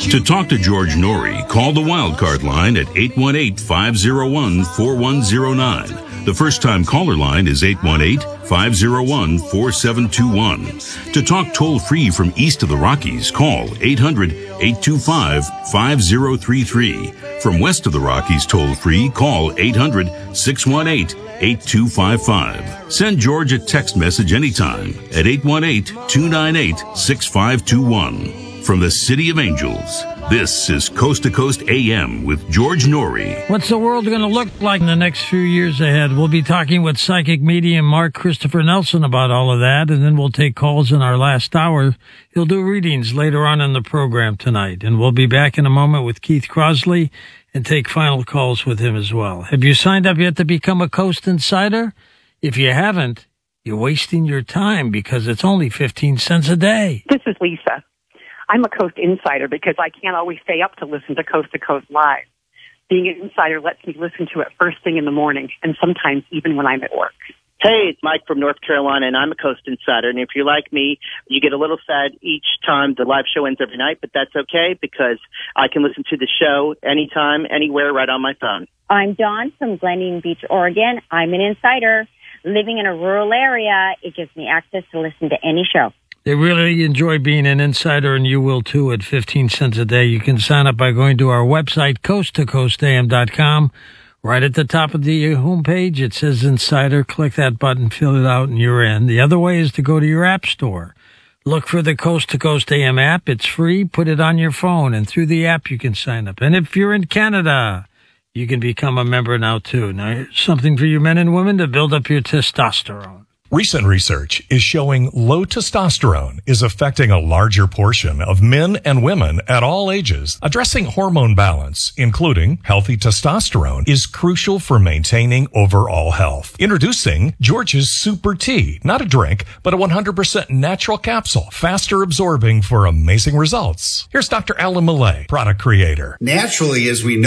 To talk to George Norrie, call the Wildcard line at 818-501-4109. The first-time caller line is 818-501-4721. To talk toll-free from east of the Rockies, call 800-825-5033. From west of the Rockies toll-free, call 800-618-8255. Send George a text message anytime at 818-298-6521. From the City of Angels, this is Coast to Coast AM with George Norrie. What's the world going to look like in the next few years ahead? We'll be talking with psychic medium Mark Christopher Nelson about all of that, and then we'll take calls in our last hour. He'll do readings later on in the program tonight, and we'll be back in a moment with Keith Crosley and take final calls with him as well. Have you signed up yet to become a Coast Insider? If you haven't, you're wasting your time because it's only 15 cents a day. This is Lisa. I'm a Coast Insider because I can't always stay up to listen to Coast Live. Being an insider lets me listen to it first thing in the morning, and sometimes even when I'm at work. Hey, it's Mike from North Carolina, and I'm a Coast Insider. And if you're like me, you get a little sad each time the live show ends every night, but that's okay because I can listen to the show anytime, anywhere, right on my phone. I'm Dawn from Glendian Beach, Oregon. I'm an insider. Living in a rural area, it gives me access to listen to any show. They really enjoy being an insider, and you will too at 15 cents a day. You can sign up by going to our website, coasttocoastam.com. Right at the top of the homepage, it says Insider. Click that button, fill it out, and you're in. The other way is to go to your app store. Look for the Coast to Coast AM app. It's free. Put it on your phone, and through the app you can sign up. And if you're in Canada, you can become a member now too. Now, here's something for you men and women to build up your testosterone. Recent research is showing low testosterone is affecting a larger portion of men and women at all ages. Addressing hormone balance, including healthy testosterone, is crucial for maintaining overall health. Introducing George's Super Tea. Not a drink, but a 100% natural capsule. Faster absorbing for amazing results. Here's Dr. Alan Millay, product creator. Naturally, as we know,